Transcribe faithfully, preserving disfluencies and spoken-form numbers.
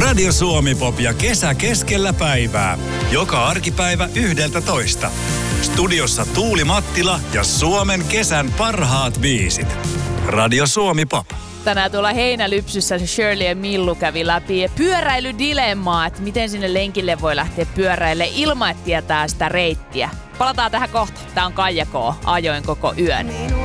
Radio Suomi Pop ja kesä keskellä päivää. Joka arkipäivä yhdeltä toista. Studiossa Tuuli Mattila ja Suomen kesän parhaat biisit. Radio Suomi Pop. Tänään tuolla Heinälypsyssä Shirley ja Millu kävi läpi pyöräilydilemmaa, että miten sinne lenkille voi lähteä pyöräille ilman, että tietää sitä reittiä. Palataan tähän kohta. Tää on Kaija K. Ajoin koko yön.